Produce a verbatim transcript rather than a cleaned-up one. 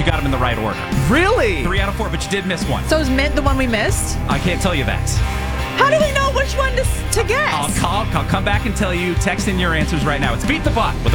you got them in the right order. Really? Three out of four, but you did miss one. So is mint the one we missed? I can't tell you that. How do we know which one to, to guess? I'll call, I'll come back and tell you. Text in your answers right now. It's Beat the Bot with